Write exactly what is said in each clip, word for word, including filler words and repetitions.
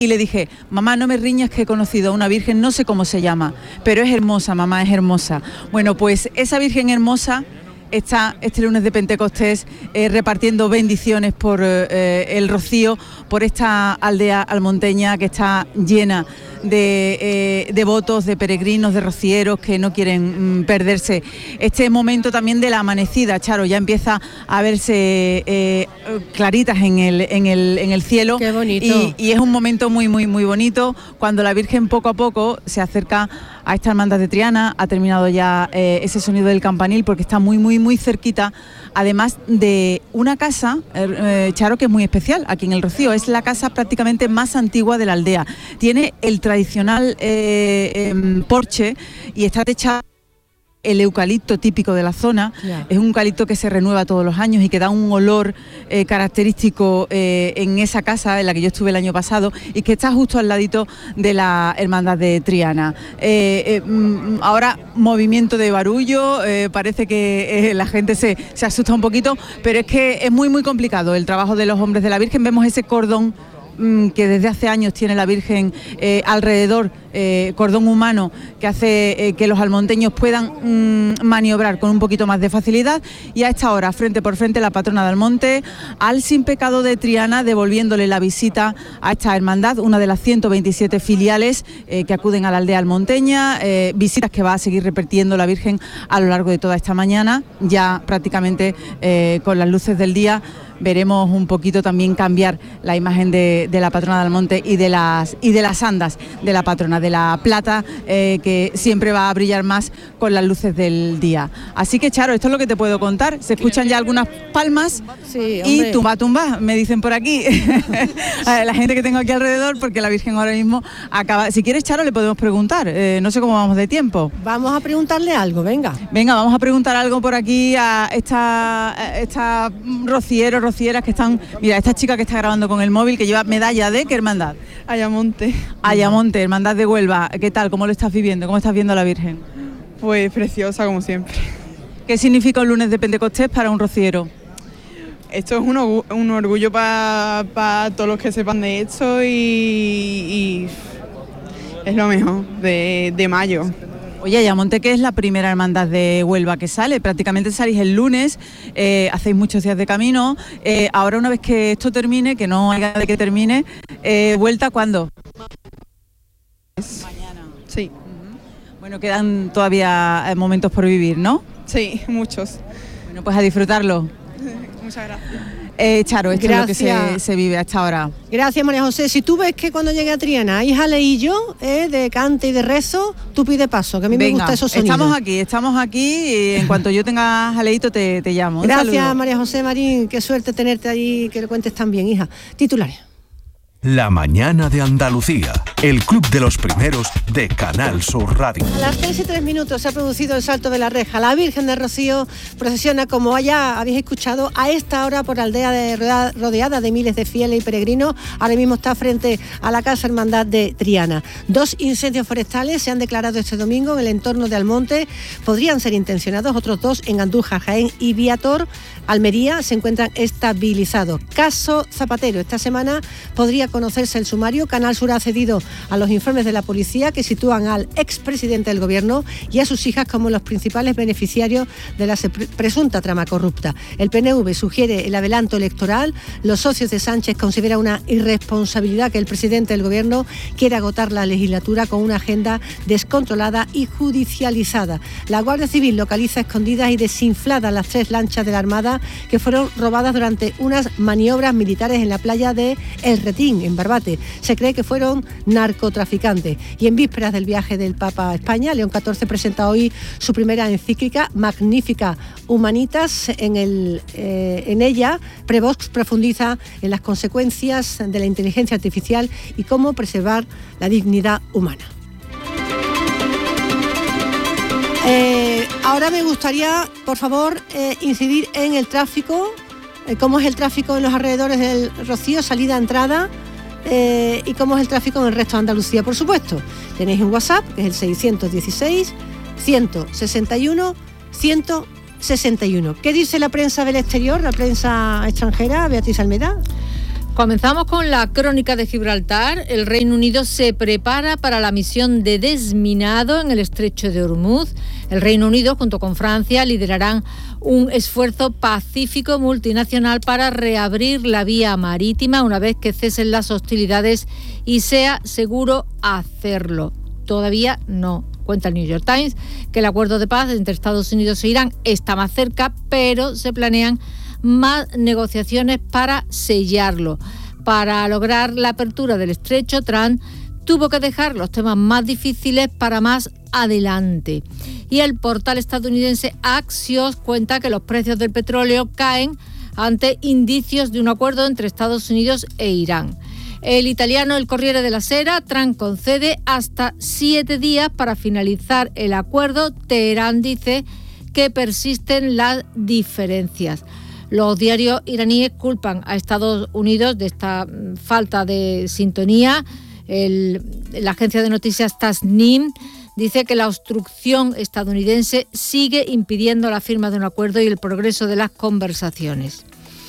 y le dije, mamá, no me riñas que he conocido a una virgen, no sé cómo se llama, pero es hermosa, mamá, es hermosa. Bueno, pues esa virgen hermosa está este lunes de Pentecostés eh, repartiendo bendiciones por eh, el rocío, por esta aldea almonteña que está llena de eh, devotos, de peregrinos, de rocieros que no quieren mm, perderse este momento también de la amanecida. Charo, ya empieza a verse eh, claritas en el, en el, en el cielo. Qué bonito. Y, y es un momento muy, muy, muy bonito cuando la Virgen poco a poco se acerca a esta hermandad de Triana. Ha terminado ya eh, ese sonido del campanil porque está muy, muy, muy cerquita, además de una casa, eh, Charo, que es muy especial aquí en el Rocío. Es la casa prácticamente más antigua de la aldea. Tiene el tradicional eh, eh, porche y está techada el eucalipto típico de la zona. Yeah. Es un eucalipto que se renueva todos los años y que da un olor eh, característico eh, en esa casa en la que yo estuve el año pasado y que está justo al ladito de la hermandad de Triana. Eh, eh, ahora movimiento de barullo, eh, parece que eh, la gente se, se asusta un poquito, pero es que es muy muy complicado el trabajo de los hombres de la Virgen. Vemos ese cordón que desde hace años tiene la Virgen eh, alrededor, eh, cordón humano que hace eh, que los almonteños puedan mm, maniobrar con un poquito más de facilidad, y a esta hora frente por frente la patrona del monte al Sin Pecado de Triana, devolviéndole la visita a esta hermandad, una de las ciento veintisiete filiales eh, que acuden a la aldea almonteña, eh, visitas que va a seguir repitiendo la Virgen a lo largo de toda esta mañana. Ya prácticamente eh, con las luces del día veremos un poquito también cambiar la imagen de, de la patrona del monte y de las y de las andas de la patrona de la plata, eh, que siempre va a brillar más con las luces del día. Así que, Charo, esto es lo que te puedo contar. Se escuchan ya algunas palmas, sí, y tumba, tumba, me dicen por aquí. La gente que tengo aquí alrededor, porque la Virgen ahora mismo acaba. Si quieres, Charo, le podemos preguntar. Eh, no sé cómo vamos de tiempo. Vamos a preguntarle algo, venga. Venga, vamos a preguntar algo por aquí a esta, esta rociero, rocieras que están. Mira, esta chica que está grabando con el móvil, que lleva medalla de ¿qué hermandad? Ayamonte. Ayamonte, hermandad de Huelva. ¿Qué tal? ¿Cómo lo estás viviendo? ¿Cómo estás viendo a la Virgen? Pues preciosa, como siempre. ¿Qué significa un lunes de Pentecostés para un rociero? Esto es un, un orgullo para pa todos los que sepan de esto, y, y es lo mejor de, de mayo. Oye, Ayamonte, que es la primera hermandad de Huelva que sale, prácticamente salís el lunes, eh, hacéis muchos días de camino, eh, ahora una vez que esto termine, que no haya de que termine, eh, ¿vuelta cuándo? Mañana. Sí. Uh-huh. Bueno, quedan todavía momentos por vivir, ¿no? Sí, muchos. Bueno, pues a disfrutarlo. Muchas gracias. Eh, Charo, esto Gracias. Es lo que se, se vive hasta ahora. Gracias, María José. Si tú ves que cuando llegue a Triana hay jaleillo eh, de cante y de rezo, tú pide paso, que a mí Venga, me gusta esos sonidos. Estamos aquí, estamos aquí, y en cuanto yo tenga jaleito te, te llamo. Gracias, María José Marín, qué suerte tenerte allí, que lo cuentes tan bien, hija. Titulares. La mañana de Andalucía, el club de los primeros de Canal Sur Radio. A las seis y tres minutos se ha producido el salto de la reja. La Virgen de Rocío procesiona, como ya habéis escuchado, a esta hora por aldea de, rodeada de miles de fieles y peregrinos. Ahora mismo está frente a la Casa Hermandad de Triana. Dos incendios forestales se han declarado este domingo en el entorno de Almonte. Podrían ser intencionados. Otros dos en Andújar, Jaén y Viator, Almería, se encuentran estabilizados. Caso Zapatero. Esta semana podría conocerse el sumario. Canal Sur ha accedido a los informes de la policía que sitúan al expresidente del gobierno y a sus hijas como los principales beneficiarios de la presunta trama corrupta. El P N V sugiere el adelanto electoral. Los socios de Sánchez consideran una irresponsabilidad que el presidente del gobierno quiera agotar la legislatura con una agenda descontrolada y judicializada. La Guardia Civil localiza escondidas y desinfladas las tres lanchas de la Armada que fueron robadas durante unas maniobras militares en la playa de El Retín, en Barbate. Se cree que fueron narcotraficantes. Y en vísperas del viaje del Papa a España, León catorce presenta hoy su primera encíclica, Magnificat Humanitas. En, el, eh, en ella, Prevost profundiza en las consecuencias de la inteligencia artificial y cómo preservar la dignidad humana. Eh, ahora me gustaría, por favor, eh, incidir en el tráfico, eh, cómo es el tráfico en los alrededores del Rocío, salida, entrada, eh, y cómo es el tráfico en el resto de Andalucía, por supuesto. Tenéis un WhatsApp, que es el seiscientos dieciséis, ciento sesenta y uno, ciento sesenta y uno. ¿Qué dice la prensa del exterior, la prensa extranjera, Beatriz Almeda? Comenzamos con la crónica de Gibraltar. El Reino Unido se prepara para la misión de desminado en el estrecho de Hormuz. El Reino Unido, junto con Francia, liderarán un esfuerzo pacífico multinacional para reabrir la vía marítima una vez que cesen las hostilidades y sea seguro hacerlo. Todavía no. Cuenta el New York Times que el acuerdo de paz entre Estados Unidos e Irán está más cerca, pero se planean más negociaciones para sellarlo. Para lograr la apertura del estrecho, Trump tuvo que dejar los temas más difíciles para más adelante. Y el portal estadounidense Axios cuenta que los precios del petróleo caen ante indicios de un acuerdo entre Estados Unidos e Irán. El italiano El Corriere della Sera, Trump concede hasta siete días para finalizar el acuerdo. Teherán dice que persisten las diferencias. Los diarios iraníes culpan a Estados Unidos de esta falta de sintonía. El, la agencia de noticias Tasnim dice que la obstrucción estadounidense sigue impidiendo la firma de un acuerdo y el progreso de las conversaciones.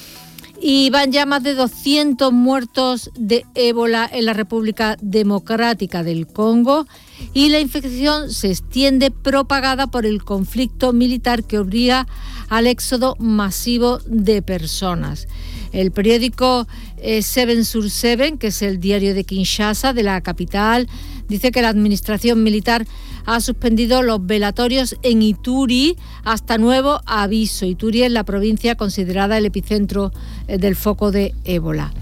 Y van ya más de doscientos muertos de ébola en la República Democrática del Congo y la infección se extiende propagada por el conflicto militar que obliga al éxodo masivo de personas. El periódico eh, Seven sur Seven, que es el diario de Kinshasa, de la capital, dice que la administración militar ha suspendido los velatorios en Ituri hasta nuevo aviso. Ituri es la provincia considerada el epicentro eh, del foco de ébola.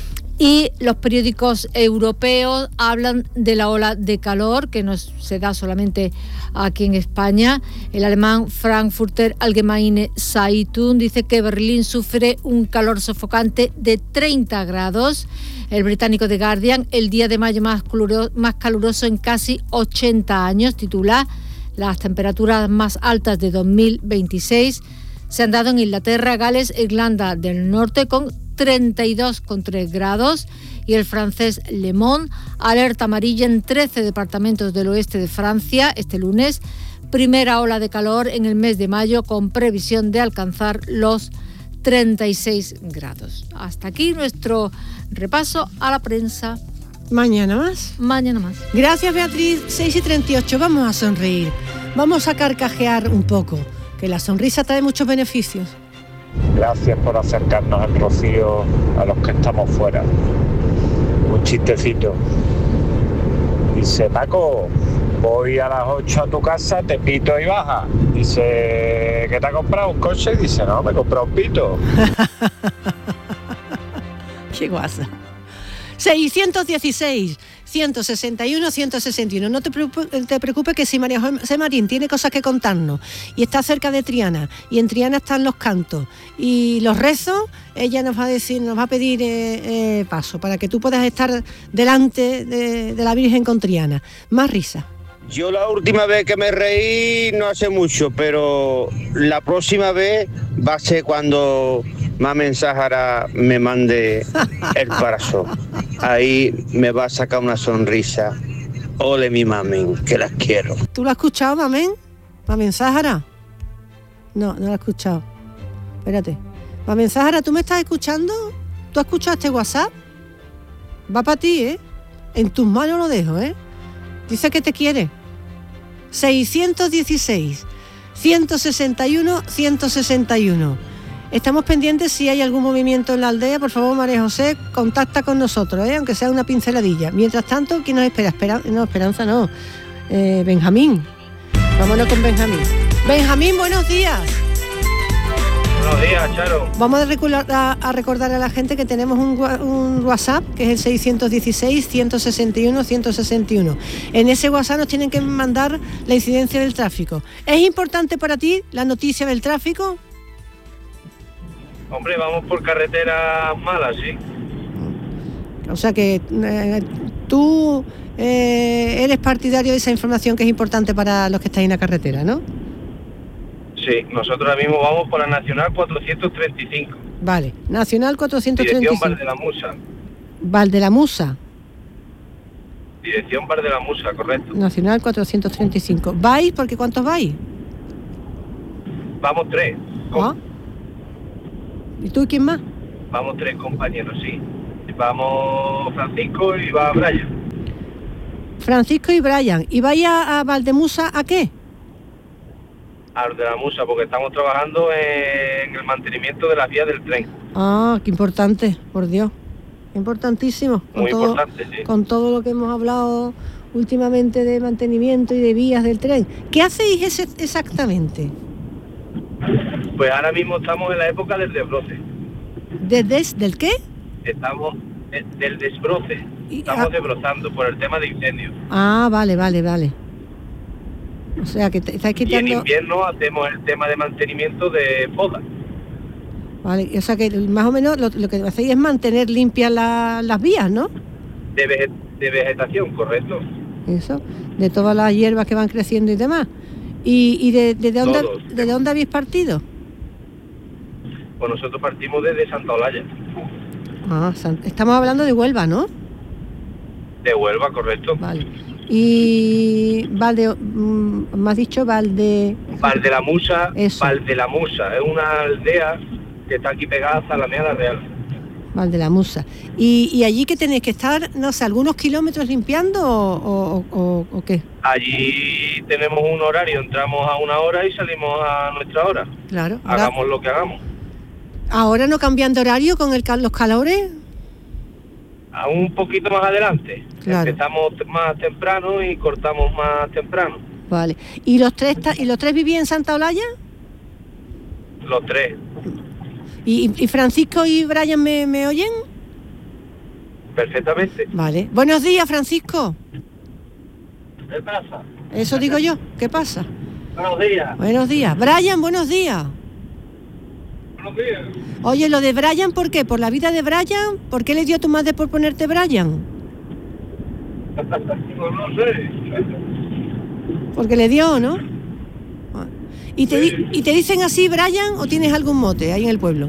Y los periódicos europeos hablan de la ola de calor que no se da solamente aquí en España. El alemán Frankfurter Allgemeine Zeitung dice que Berlín sufre un calor sofocante de treinta grados. El británico The Guardian, el día de mayo más caluroso en casi ochenta años, titula: las temperaturas más altas de dos mil veintiséis se han dado en Inglaterra, Gales e Irlanda del Norte con treinta y dos coma tres grados, y el francés Le Monde alerta amarilla en trece departamentos del oeste de Francia este lunes, primera ola de calor en el mes de mayo con previsión de alcanzar los treinta y seis grados. Hasta aquí nuestro repaso a la prensa. Mañana más. Mañana más. Gracias, Beatriz. seis y treinta y ocho, vamos a sonreír, vamos a carcajear un poco, que la sonrisa trae muchos beneficios. Gracias por acercarnos al rocío a los que estamos fuera. Un chistecito. Dice: Paco, voy a las ocho a tu casa, te pito y baja. Dice: ¿qué te has comprado? ¿Un coche? Y dice: no, me he comprado un pito. Qué guasa. seiscientos dieciséis, ciento sesenta y uno, ciento sesenta y uno. No te preocupes, te preocupes que si María José Marín tiene cosas que contarnos y está cerca de Triana, y en Triana están los cantos y los rezos, ella nos va a decir, nos va a pedir eh, eh, paso para que tú puedas estar delante de, de la Virgen con Triana. Más risa. Yo la última vez que me reí no hace mucho, pero la próxima vez va a ser cuando Mamen Sahara me mande el corazón. Ahí me va a sacar una sonrisa. Ole mi Mamen, que las quiero. ¿Tú lo has escuchado, Mamen? ¿Mamen Sahara? No, no lo he escuchado. Espérate. Mamen Sahara, ¿tú me estás escuchando? ¿Tú has escuchado este WhatsApp? Va para ti, ¿eh? En tus manos lo dejo, ¿eh? Dice que te quiere. seiscientos dieciséis, ciento sesenta y uno, ciento sesenta y uno. Estamos pendientes si hay algún movimiento en la aldea. Por favor, María José, contacta con nosotros, ¿eh? Aunque sea una pinceladilla. Mientras tanto, ¿quién nos espera? Espera no, Esperanza no. Eh, Benjamín. Vámonos con Benjamín. Benjamín, buenos días. Buenos días, Charo. Vamos a recordar a, a recordar a la gente que tenemos un, un WhatsApp, que es el seiscientos dieciséis, ciento sesenta y uno, ciento sesenta y uno. En ese WhatsApp nos tienen que mandar la incidencia del tráfico. ¿Es importante para ti la noticia del tráfico? Hombre, vamos por carreteras malas, sí. O sea que eh, tú eh, eres partidario de esa información que es importante para los que estáis en la carretera, ¿no? Sí, nosotros ahora mismo vamos por la Nacional cuatrocientos treinta y cinco. Vale, Nacional cuatrocientos treinta y cinco. Dirección Valdelamusa. Valdelamusa. Dirección Valdelamusa, correcto. Nacional cuatrocientos treinta y cinco. ¿Vais? Porque ¿cuántos vais? Vamos tres. ¿Ah? ¿Y tú y quién más? Vamos tres compañeros, sí. Vamos Francisco y va Brian. Francisco y Brian. ¿Y vaya a Valdemusa a qué? A de la Musa, porque estamos trabajando en el mantenimiento de las vías del tren. Ah, qué importante, por Dios. Importantísimo. Con Muy todo, importante, sí. Con todo lo que hemos hablado últimamente de mantenimiento y de vías del tren. ¿Qué hacéis ese, exactamente? Pues ahora mismo estamos en la época del desbroce. ¿Desde del qué? Estamos eh, del desbroce. Y, Estamos ah, desbrozando por el tema de incendios. Ah, vale, vale, vale. O sea, que te, estáis quitando... Y en invierno hacemos el tema de mantenimiento de podas. Vale, o sea que más o menos lo, lo que hacéis es mantener limpias la, las vías, ¿no? De, vege, de vegetación, correcto. Eso, de todas las hierbas que van creciendo y demás. ¿Y, y de, de, de, dónde, Todos. de dónde habéis partido? Pues nosotros partimos desde Santa Olalla. Ah, estamos hablando de Huelva, ¿no? De Huelva, correcto. Vale. Y Valde, mm, me has dicho Valde... Valdelamusa, Eso. Valdelamusa, es una aldea que está aquí pegada a Zalamea Real. Valdemusa. ¿Y, y allí que tenéis que estar, no sé, algunos kilómetros limpiando o, o, o, o qué? Allí tenemos un horario, entramos a una hora y salimos a nuestra hora. Claro. Ahora, Hagamos lo que hagamos. ¿Ahora no cambian de horario con el, cal- los calores? A un poquito más adelante. Claro. Empezamos más temprano y cortamos más temprano. Vale. ¿Y los tres ta- y los tres vivían en Santa Olalla? Los tres. ¿Y, y Francisco y Brian me, me oyen? Perfectamente. Vale. Buenos días, Francisco. ¿Qué pasa? Eso digo yo. ¿Qué pasa? Buenos días. Buenos días. Brian, buenos días. Buenos días. Oye, lo de Brian, ¿por qué? ¿Por la vida de Brian? ¿Por qué le dio a tu madre por ponerte Brian? Pues no sé. Porque le dio, ¿no? ¿Y te, di- ¿Y te dicen así, Brian, o tienes algún mote ahí en el pueblo?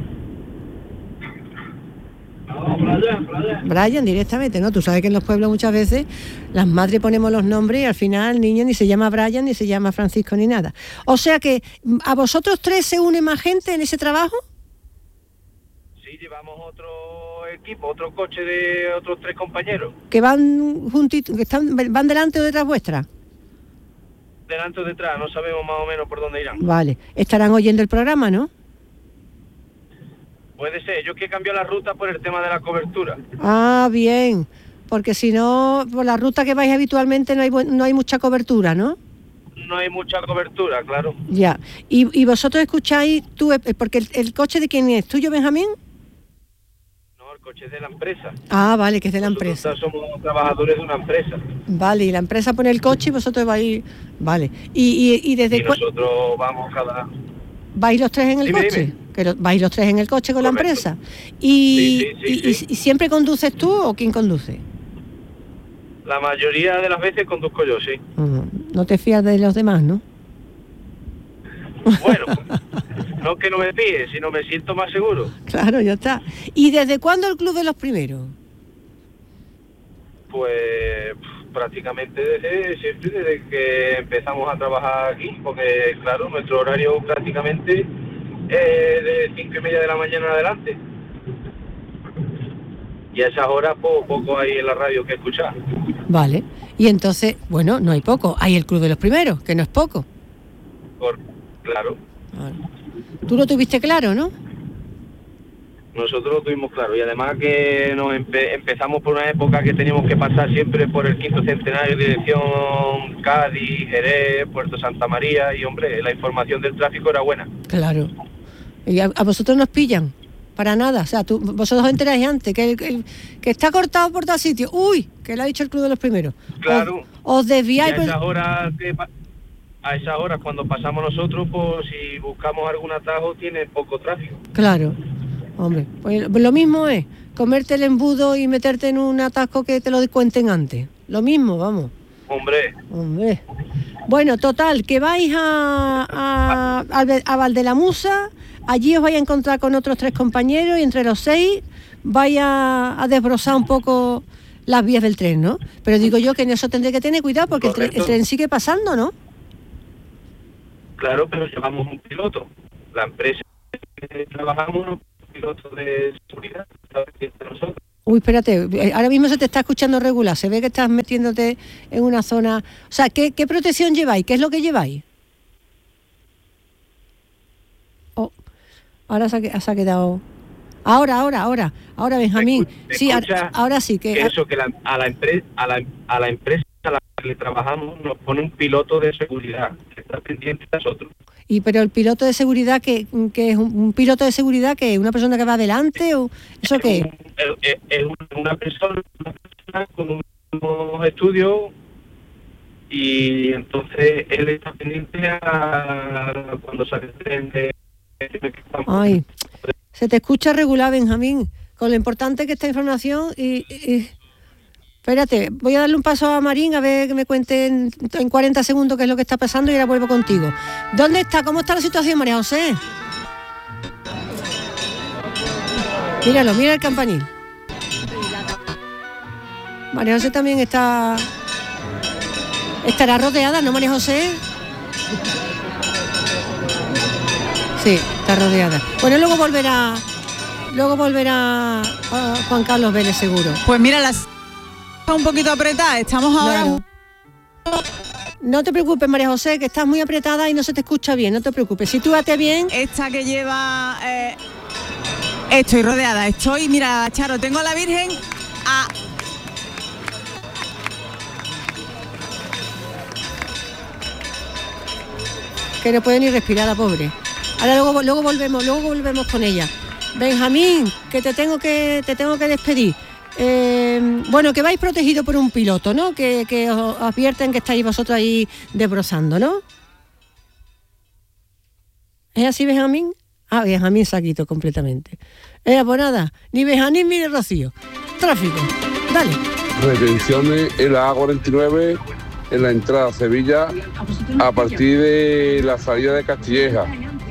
No, Brian, Brian. Brian, directamente, ¿no? Tú sabes que en los pueblos muchas veces las madres ponemos los nombres y al final el niño ni se llama Brian, ni se llama Francisco, ni nada. O sea que, ¿a vosotros tres se une más gente en ese trabajo? Sí, llevamos otro equipo, otro coche de otros tres compañeros. Que van juntitos, que están, van delante o detrás vuestra. Delante o detrás, no sabemos más o menos por dónde irán. Vale. Estarán oyendo el programa, ¿no? Puede ser, yo que cambio la ruta por el tema de la cobertura. Ah, bien. Porque si no, por la ruta que vais habitualmente no hay, bu- no hay mucha cobertura, ¿no? No hay mucha cobertura, claro. Ya. ¿Y, y vosotros escucháis, tú, eh, porque el, el coche de quién es? ¿Tuyo, Benjamín? No, el coche es de la empresa. Ah, vale, que es de la Nosotros empresa. somos trabajadores de una empresa. Vale, y la empresa pone el coche y vosotros vais... Vale. ¿Y, y, y desde Y cua- nosotros vamos cada... vais los tres en el Dime, coche? dime. Que lo- vais los tres en el coche con Correcto. la empresa. Y, Sí, sí, sí, y- sí. y- y siempre conduces tú o quién conduce? La mayoría de las veces conduzco yo, sí. Ujú. No te fías de los demás, ¿no? Bueno, no que no me fíe, sino me siento más seguro. Claro, ya está. ¿Y desde cuándo el Club de los Primeros? Pues pf, prácticamente desde siempre, desde que empezamos a trabajar aquí, porque claro, nuestro horario prácticamente es de cinco y media de la mañana en adelante. Y a esas horas po- poco hay en la radio que escuchar. Vale. Y entonces, bueno, no hay poco. Hay el Club de los Primeros, que no es poco. Por, claro, Vale. Tú lo tuviste claro, ¿no? nosotros lo tuvimos claro. Y además que nos empe- empezamos por una época que teníamos que pasar siempre por el quinto centenario, dirección Cádiz, Jerez, Puerto Santa María, y hombre, la información del tráfico era buena. Claro. Y a, a vosotros nos pillan. Para nada. O sea, tú, vosotros os enteráis antes que, el- el- que está cortado por tal sitio. ¡Uy! Que lo ha dicho el Club de los Primeros. Claro. Os, os Y desviáis... a por- esas horas que pa- a esas horas cuando pasamos nosotros, pues si buscamos algún atajo tiene poco tráfico. Claro. Hombre, pues lo mismo es comerte el embudo y meterte en un atasco que te lo cuenten antes. Lo mismo, vamos. Hombre, Hombre. Bueno, total, que vais a, a, a, Val- a Valdelamusa, allí os vais a encontrar con otros tres compañeros y entre los seis vais a, a desbrozar un poco las vías del tren, ¿no? Pero digo yo que en eso tendré que tener cuidado porque el tren, el Correcto. tren sigue pasando, ¿no? claro, pero llevamos un piloto. La empresa que trabajamos, un piloto de seguridad, está pendiente de nosotros. Uy, espérate, ahora mismo se te está escuchando regular, se ve que estás metiéndote en una zona... O sea, ¿qué, qué protección lleváis? ¿Qué es lo que lleváis? Oh, ahora se ha, se ha quedado... Ahora, ahora, ahora, ahora Benjamín. ¿Me Sí, escucha? ahora, ahora sí que... que eso, que la, a, la empresa, a, la, a la empresa a la que le trabajamos nos pone un piloto de seguridad, que está pendiente de nosotros. Y pero el piloto de seguridad, que, que es un, un piloto de seguridad, que es una persona que va adelante, o ¿eso qué es? Es, es una, persona, una persona con unos estudios, y entonces él está pendiente a cuando sale el tren de... Ay, se te escucha regular, Benjamín, con lo importante que esta información y... y... Espérate, voy a darle un paso a Marín a ver que me cuente en, en cuarenta segundos qué es lo que está pasando y ahora vuelvo contigo. ¿Dónde está? ¿Cómo está la situación, María José? Míralo, mira el campanil. María José también está... ¿Estará rodeada, no, María José? Sí, está rodeada. Bueno, luego volverá... Luego volverá uh, Juan Carlos Vélez, seguro. Pues mira, las... un poquito apretada, estamos ahora... Claro. No te preocupes, María José, que estás muy apretada y no se te escucha bien, no te preocupes. Sitúate bien. Esta que lleva... Eh, estoy rodeada, estoy... Mira, Charo, tengo a la Virgen a... Que no puede ni respirar, la pobre. Ahora luego, luego volvemos, luego volvemos con ella. Benjamín, que te tengo que, te tengo que despedir. Eh, bueno, que vais protegido por un piloto, ¿no? Que, que os advierten que estáis vosotros ahí desbrozando, ¿no? ¿Es así, Benjamín? Ah, Benjamín se ha quitado completamente. Eh, pues nada, ni Benjamín ni Rocío. Tráfico, dale. Retenciones en la A cuarenta y nueve, en la entrada a Sevilla, a partir de la salida de Castilleja.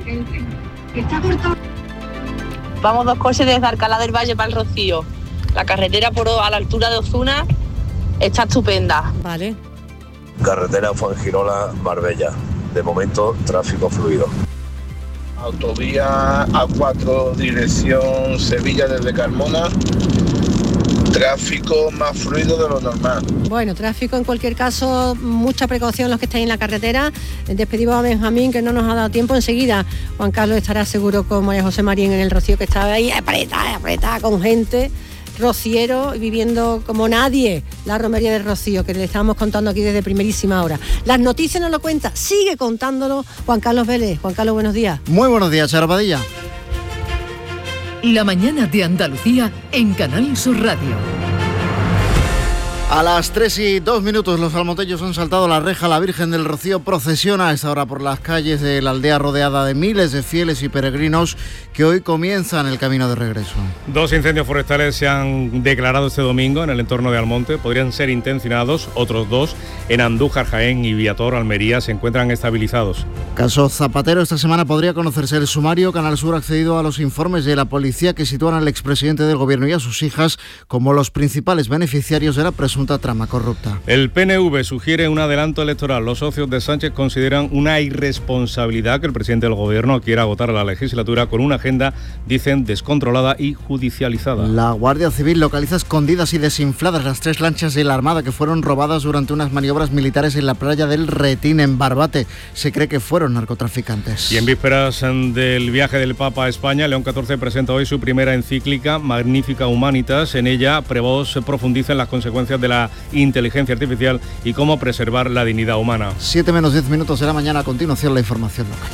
Vamos dos coches desde Alcalá del Valle para el Rocío. La carretera por a la altura de Ozuna está estupenda. Vale. Carretera Fuengirola, Marbella. De momento, tráfico fluido. Autovía A cuatro, dirección Sevilla desde Carmona. Tráfico más fluido de lo normal. Bueno, tráfico en cualquier caso, mucha precaución los que estáis en la carretera. Despedimos a Benjamín, que no nos ha dado tiempo. Enseguida Juan Carlos estará seguro con María José Marín en el Rocío, que estaba ahí apretada, apretada con gente. Rociero, viviendo como nadie la romería del Rocío, que le estábamos contando aquí desde primerísima hora. Las noticias nos lo cuenta, sigue contándolo Juan Carlos Vélez. Juan Carlos, buenos días. Muy buenos días, Charo Padilla. La mañana de Andalucía en Canal Sur Radio. A las tres y dos minutos los almonteños han saltado la reja. La Virgen del Rocío procesiona a esta hora por las calles de la aldea, rodeada de miles de fieles y peregrinos que hoy comienzan el camino de regreso. Dos incendios forestales se han declarado este domingo en el entorno de Almonte. Podrían ser intencionados. Otros dos en Andújar, Jaén y Viator, Almería, se encuentran estabilizados. Caso Zapatero. Esta semana podría conocerse el sumario. Canal Sur ha accedido a los informes de la policía que sitúan al expresidente del gobierno y a sus hijas como los principales beneficiarios de la presunta trama corrupta. El P N V sugiere un adelanto electoral. Los socios de Sánchez consideran una irresponsabilidad que el presidente del gobierno quiera agotar la legislatura con una agenda, dicen, descontrolada y judicializada. La Guardia Civil localiza escondidas y desinfladas las tres lanchas de la Armada que fueron robadas durante unas maniobras militares en la playa del Retín, en Barbate. Se cree que fueron narcotraficantes. Y en vísperas del viaje del Papa a España, León catorce presenta hoy su primera encíclica, Magnificat Humanitas. En ella, Prevost profundiza en las consecuencias de la inteligencia artificial y cómo preservar la dignidad humana. siete menos diez minutos de la mañana. A continuación, la información local.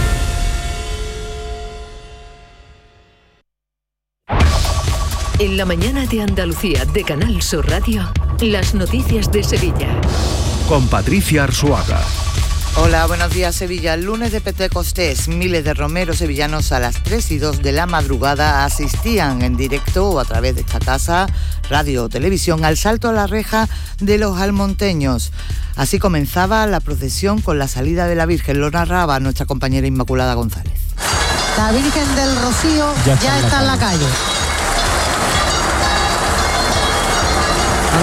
En la mañana de Andalucía de Canal Sur Radio, las noticias de Sevilla. Con Patricia Arzuaga. Hola, buenos días, Sevilla. El lunes de Pentecostés, miles de romeros sevillanos a las tres y dos de la madrugada asistían en directo o a través de esta casa, radio o televisión, al salto a la reja de los almonteños. Así comenzaba la procesión con la salida de la Virgen. Lo narraba nuestra compañera Inmaculada González. La Virgen del Rocío ya está, ya está en la calle. Han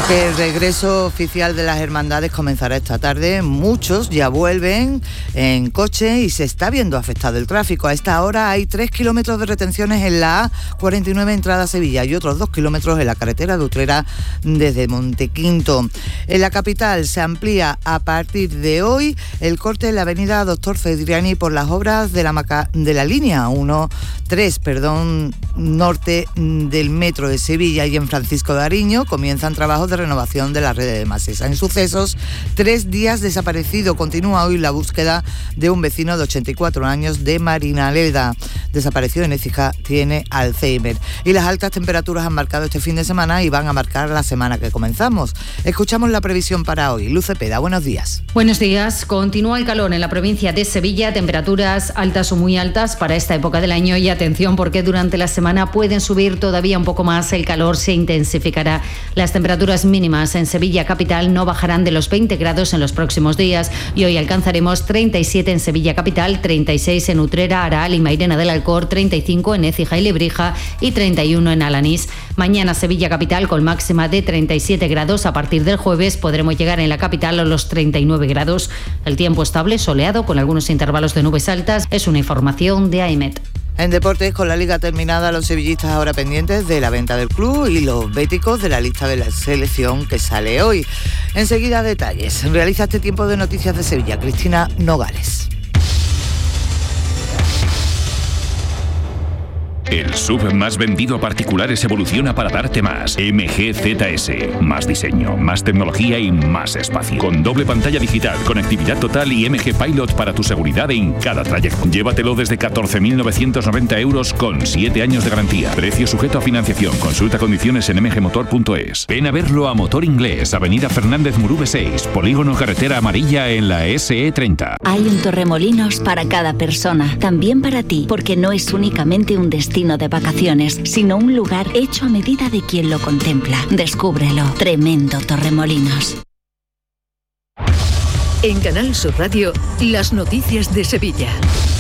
El regreso oficial de las hermandades comenzará esta tarde. Muchos ya vuelven en coche y se está viendo afectado el tráfico. A esta hora hay tres kilómetros de retenciones en la A cuarenta y nueve entrada a Sevilla y otros dos kilómetros en la carretera de Utrera desde Montequinto. En la capital se amplía a partir de hoy el corte en la avenida Doctor Fedriani por las obras de la, Maca- de la línea uno tres, perdón, norte del metro de Sevilla, y en Francisco de Ariño comienzan trabajos de renovación de la red de Masesa. En sucesos, tres días desaparecido. Continúa hoy la búsqueda de un vecino de ochenta y cuatro años de Marinaleda. Desaparecido en Écija, tiene Alzheimer. Y las altas temperaturas han marcado este fin de semana y van a marcar la semana que comenzamos. Escuchamos la previsión para hoy. Luz Cepeda, buenos días. Buenos días. Continúa el calor en la provincia de Sevilla. Temperaturas altas o muy altas para esta época del año, y atención porque durante la semana pueden subir todavía un poco más. El calor se intensificará. Las temperaturas mínimas en Sevilla capital no bajarán de los veinte grados en los próximos días, y hoy alcanzaremos treinta y siete en Sevilla capital, treinta y seis en Utrera, Aral y Mairena del Alcor, treinta y cinco en Écija y Lebrija y treinta y uno en Alanís. Mañana Sevilla capital con máxima de treinta y siete grados. A partir del jueves podremos llegar en la capital a los treinta y nueve grados. El tiempo estable, soleado, con algunos intervalos de nubes altas. Es una información de AEMET. En deportes, con la liga terminada, los sevillistas ahora pendientes de la venta del club y los béticos de la lista de la selección que sale hoy. Enseguida detalles. Realiza este tiempo de noticias de Sevilla Cristina Nogales. El S U V más vendido a particulares evoluciona para darte más. M G Z S. Más diseño, más tecnología y más espacio. Con doble pantalla digital, conectividad total y M G Pilot para tu seguridad en cada trayecto. Llévatelo desde catorce mil novecientos noventa euros con siete años de garantía. Precio sujeto a financiación. Consulta condiciones en m g motor punto es. Ven a verlo a Motor Inglés, Avenida Fernández Murube seis, Polígono Carretera Amarilla en la S E treinta. Hay un Torremolinos para cada persona, también para ti, porque no es únicamente un destino de vacaciones, sino un lugar hecho a medida de quien lo contempla. Descúbrelo. Tremendo Torremolinos. En Canal Sur Radio, las noticias de Sevilla.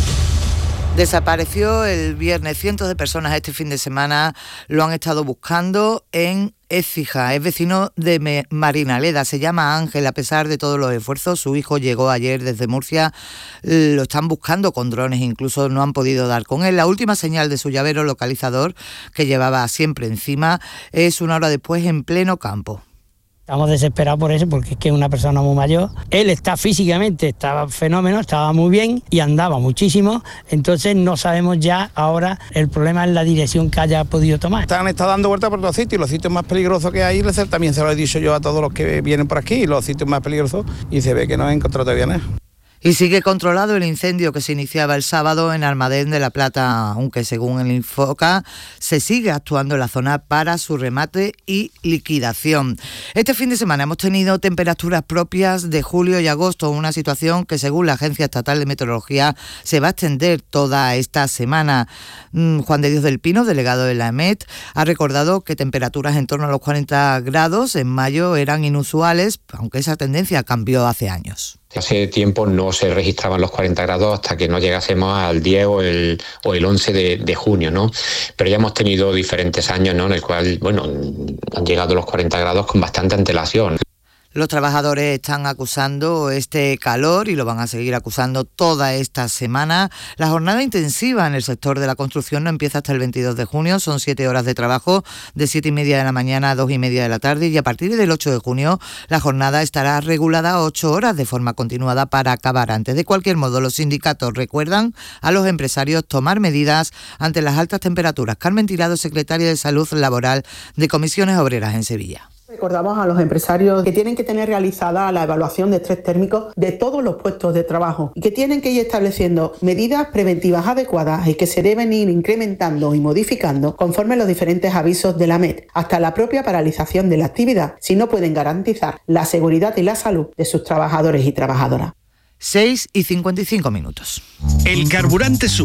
Desapareció el viernes. Cientos de personas este fin de semana lo han estado buscando en Écija. Es vecino de Marinaleda. Se llama Ángel. A pesar de todos los esfuerzos, su hijo llegó ayer desde Murcia. Lo están buscando con drones. Incluso no han podido dar con él. La última señal de su llavero localizador, que llevaba siempre encima, es una hora después en pleno campo. Estamos desesperados por eso, porque es que es una persona muy mayor. Él está físicamente, estaba fenómeno, estaba muy bien y andaba muchísimo. Entonces no sabemos ya ahora, el problema es la dirección que haya podido tomar. Han estado dando vueltas por los sitios, los sitios más peligrosos que hay, también se lo he dicho yo a todos los que vienen por aquí, los sitios más peligrosos, y se ve que no han encontrado todavía nada. Y sigue controlado el incendio que se iniciaba el sábado en Almadén de la Plata, aunque según el Infoca se sigue actuando en la zona para su remate y liquidación. Este fin de semana hemos tenido temperaturas propias de julio y agosto, una situación que según la Agencia Estatal de Meteorología se va a extender toda esta semana. Juan de Dios del Pino, delegado de la EMET, ha recordado que temperaturas en torno a los cuarenta grados en mayo eran inusuales, aunque esa tendencia cambió hace años. Hace tiempo no se registraban los cuarenta grados hasta que no llegásemos al diez o el, o el once de, de junio, ¿no? Pero ya hemos tenido diferentes años, ¿no?, en el cual, bueno, han llegado los cuarenta grados con bastante antelación. Los trabajadores están acusando este calor y lo van a seguir acusando toda esta semana. La jornada intensiva en el sector de la construcción no empieza hasta el veintidós de junio. Son siete horas de trabajo de siete y media de la mañana a dos y media de la tarde, y a partir del ocho de junio la jornada estará regulada a ocho horas de forma continuada para acabar antes. De cualquier modo, los sindicatos recuerdan a los empresarios tomar medidas ante las altas temperaturas. Carmen Tirado, secretaria de Salud Laboral de Comisiones Obreras en Sevilla. Recordamos a los empresarios que tienen que tener realizada la evaluación de estrés térmico de todos los puestos de trabajo y que tienen que ir estableciendo medidas preventivas adecuadas y que se deben ir incrementando y modificando conforme los diferentes avisos de la M E T, hasta la propia paralización de la actividad, si no pueden garantizar la seguridad y la salud de sus trabajadores y trabajadoras. seis y cincuenta y cinco minutos. El carburante sube.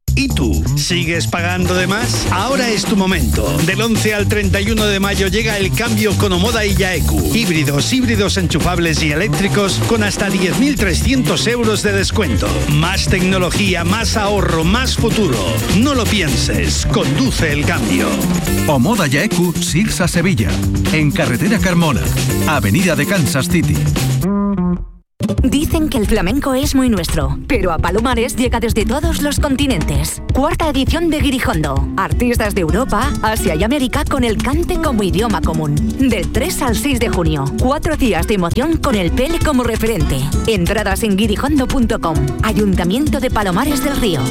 ¿Y tú? ¿Sigues pagando de más? Ahora es tu momento. Del once al treinta y uno de mayo llega el cambio con Omoda y Yaeku. Híbridos, híbridos enchufables y eléctricos con hasta diez mil trescientos euros de descuento. Más tecnología, más ahorro, más futuro. No lo pienses, conduce el cambio. Omoda Yaeku, Sirsa Sevilla. En carretera Carmona, avenida de Kansas City. Dicen que el flamenco es muy nuestro, pero a Palomares llega desde todos los continentes. Cuarta edición de Guirijondo. Artistas de Europa, Asia y América con el cante como idioma común. Del tres al seis de junio. Cuatro días de emoción con el Pele como referente. Entradas en guirijondo punto com. Ayuntamiento de Palomares del Río.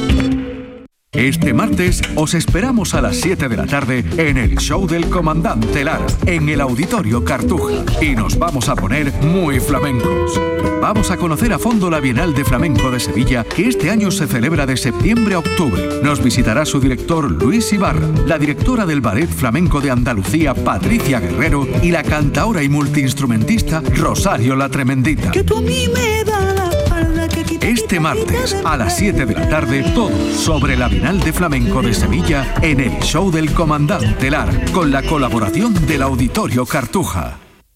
Este martes os esperamos a las siete de la tarde en el show del Comandante Lara, en el Auditorio Cartuja. Y nos vamos a poner muy flamencos. Vamos a conocer a fondo la Bienal de Flamenco de Sevilla, que este año se celebra de septiembre a octubre. Nos visitará su director Luis Ibarra, la directora del Ballet Flamenco de Andalucía Patricia Guerrero y la cantaora y multiinstrumentista Rosario la Tremendita. Que tú a mí me das la espalda, que quita, Este martes a las siete de la tarde, todo sobre la Bienal de Flamenco de Sevilla en el show del Comandante Lara, con la colaboración del Auditorio Cartuja.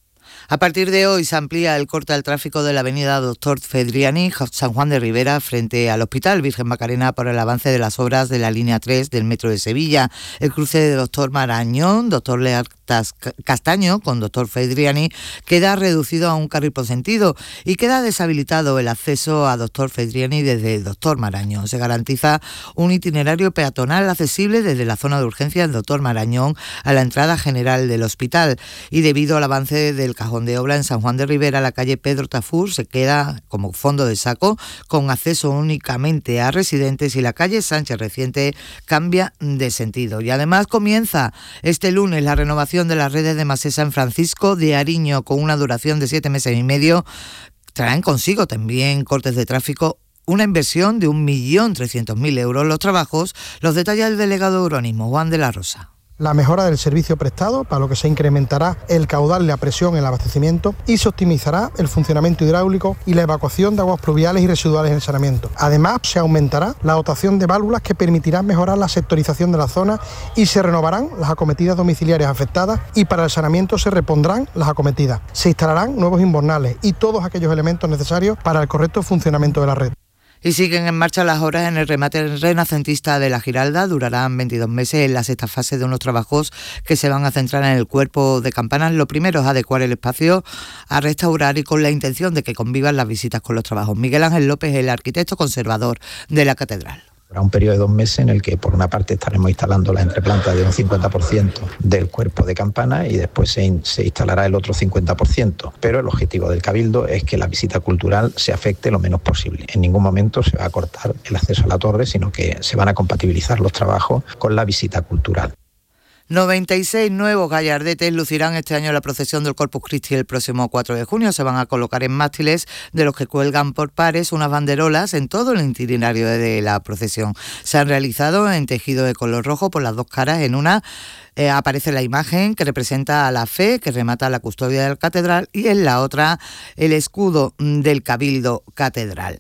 A partir de hoy se amplía el corte al tráfico de la avenida Doctor Fedriani, San Juan de Ribera, frente al Hospital Virgen Macarena por el avance de las obras de la línea tres del Metro de Sevilla. El cruce de Doctor Marañón, Doctor Leartas Castaño con Doctor Fedriani queda reducido a un carril por sentido y queda deshabilitado el acceso a Doctor Fedriani desde Doctor Marañón. Se garantiza un itinerario peatonal accesible desde la zona de urgencia del Doctor Marañón a la entrada general del hospital, y debido al avance del cajón de obra en San Juan de Ribera, la calle Pedro Tafur se queda como fondo de saco con acceso únicamente a residentes, y la calle Sánchez Reciente cambia de sentido. Y además comienza este lunes la renovación de las redes de Masesa en Francisco de Ariño con una duración de siete meses y medio. Traen consigo también cortes de tráfico, una inversión de un millón trescientos mil euros. Los trabajos los detalla el delegado de urbanismo, Juan de la Rosa. La mejora del servicio prestado, para lo que se incrementará el caudal, la presión, el abastecimiento, y se optimizará el funcionamiento hidráulico y la evacuación de aguas pluviales y residuales en el saneamiento. Además, se aumentará la dotación de válvulas que permitirán mejorar la sectorización de la zona, y se renovarán las acometidas domiciliarias afectadas, y para el saneamiento se repondrán las acometidas. Se instalarán nuevos invernales y todos aquellos elementos necesarios para el correcto funcionamiento de la red. Y siguen en marcha las obras en el remate renacentista de la Giralda. Durarán veintidós meses en la sexta fase de unos trabajos que se van a centrar en el cuerpo de campanas. Lo primero es adecuar el espacio a restaurar, y con la intención de que convivan las visitas con los trabajos. Miguel Ángel López, el arquitecto conservador de la catedral. Habrá un periodo de dos meses en el que por una parte estaremos instalando la entreplanta de un cincuenta por ciento del cuerpo de campana, y después se, in, se instalará el otro cincuenta por ciento. Pero el objetivo del Cabildo es que la visita cultural se afecte lo menos posible. En ningún momento se va a cortar el acceso a la torre, sino que se van a compatibilizar los trabajos con la visita cultural. noventa y seis nuevos gallardetes lucirán este año la procesión del Corpus Christi el próximo cuatro de junio. Se van a colocar en mástiles de los que cuelgan por pares unas banderolas en todo el itinerario de la procesión. Se han realizado en tejido de color rojo por las dos caras. En una eh, aparece la imagen que representa a la fe, que remata la custodia de la catedral, y en la otra el escudo del Cabildo Catedral.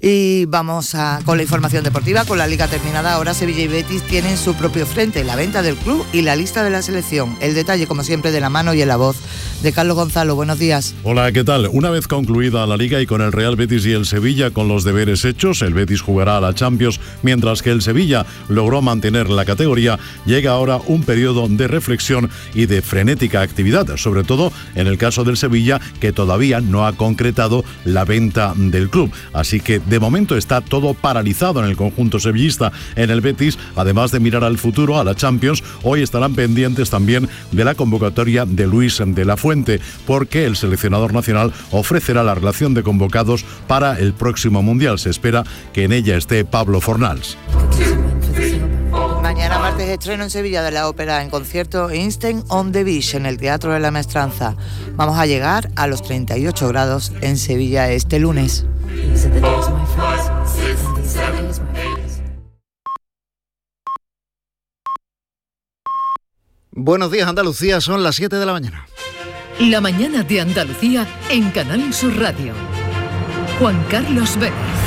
Y vamos a, con la información deportiva. Con la liga terminada, ahora Sevilla y Betis tienen su propio frente, la venta del club y la lista de la selección. El detalle, como siempre, de la mano y en la voz de Carlos Gonzalo. Buenos días. Hola, ¿qué tal? Una vez concluida la Liga y con el Real Betis y el Sevilla con los deberes hechos, el Betis jugará a la Champions, mientras que el Sevilla logró mantener la categoría. Llega ahora un periodo de reflexión y de frenética actividad, sobre todo en el caso del Sevilla, que todavía no ha concretado la venta del club. Así que de momento está todo paralizado en el conjunto sevillista. En el Betis, además de mirar al futuro, a la Champions, hoy estarán pendientes también de la convocatoria de Luis de la Fuente, porque el seleccionador nacional ofrecerá la relación de convocados para el próximo Mundial. Se espera que en ella esté Pablo Fornals. Mañana martes estreno en Sevilla de la ópera en concierto Einstein on the Beach en el Teatro de la Maestranza. Vamos a llegar a los treinta y ocho grados en Sevilla este lunes. Buenos días, Andalucía, son las siete de la mañana. La mañana de Andalucía en Canal Sur Radio. Juan Carlos Vélez.